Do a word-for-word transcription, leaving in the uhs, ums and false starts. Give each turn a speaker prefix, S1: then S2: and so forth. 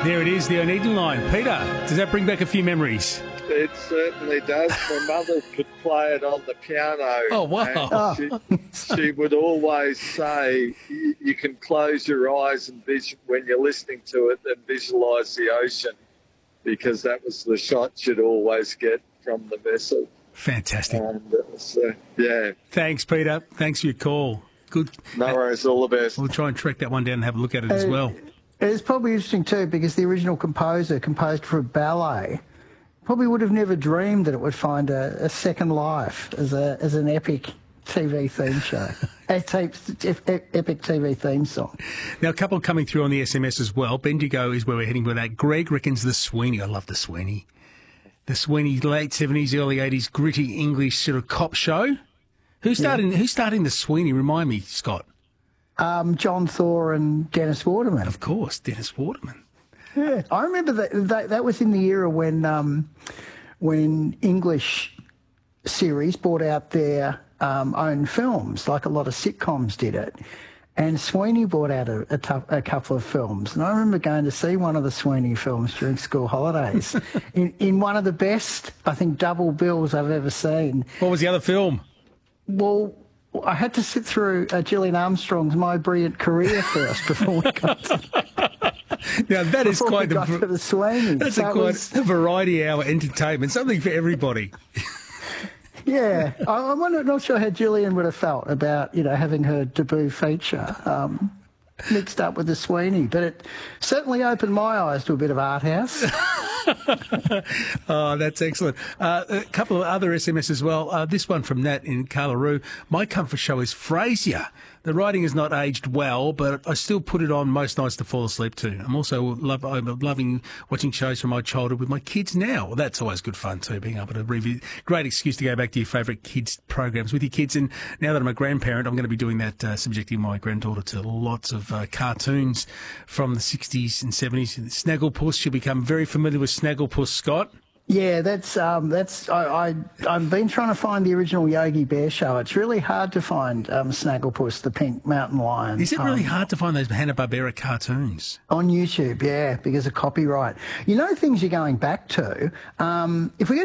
S1: There it is, the Oneida line. Peter, does that bring back a few memories?
S2: It certainly does. My mother could play it on the piano.
S1: Oh, wow.
S2: And she, she would always say, you, you can close your eyes and vis- when you're listening to it and visualise the ocean, because that was the shot you'd always get from the vessel.
S1: Fantastic.
S2: And it was, uh, yeah.
S1: Thanks, Peter. Thanks for your call. Good.
S2: No worries, all the best.
S1: We'll try and track that one down and have a look at it as well.
S3: It's probably interesting too, because the original composer composed for a ballet. Probably would have never dreamed that it would find a, a second life as a as an epic T V theme show, a tape, epic T V theme song.
S1: Now, a couple coming through on the S M S as well. Bendigo is where we're heading with that. Greg reckons the Sweeney. I love the Sweeney. The Sweeney, late seventies, early eighties, gritty English sort of cop show. Who's starting? Yeah. Who's starting the Sweeney? Remind me, Scott.
S3: Um, John Thor and Dennis Waterman.
S1: Of course, Dennis Waterman.
S3: Yeah, I remember that, that that was in the era when um, when English series brought out their um, own films, like a lot of sitcoms did it. And Sweeney brought out a, a, tu- a couple of films. And I remember going to see one of the Sweeney films during school holidays in, in one of the best, I think, double bills I've ever seen.
S1: What was the other film?
S3: Well, I had to sit through uh, Gillian Armstrong's My Brilliant Career first before we got to
S1: Now, that is quite
S3: a, the Sweeney.
S1: That's
S3: so
S1: a quite
S3: was,
S1: a variety hour entertainment, something for everybody.
S3: Yeah, I, I'm not, not sure how Gillian would have felt about, you know, having her debut feature um, mixed up with the Sweeney, but it certainly opened my eyes to a bit of art house.
S1: Oh, that's excellent. Uh, a couple of other S M S as well. Uh, this one from Nat in Carlaroo. My comfort show is Frasier. The writing has not aged well, but I still put it on most nights to fall asleep to. I'm also love, I'm loving watching shows from my childhood with my kids now. Well, that's always good fun too, being able to revisit. Great excuse to go back to your favourite kids' programs with your kids. And now that I'm a grandparent, I'm going to be doing that, uh, subjecting my granddaughter to lots of uh, cartoons from the sixties and seventies. Snagglepuss, she'll become very familiar with Snagglepuss, Scott.
S3: Yeah, that's um, that's I, I I've been trying to find the original Yogi Bear show. It's really hard to find um, Snagglepuss, the pink mountain lion.
S1: Is it really
S3: um,
S1: hard to find those Hanna-Barbera cartoons
S3: on YouTube? Yeah, because of copyright. You know, things you're going back to. Um, if we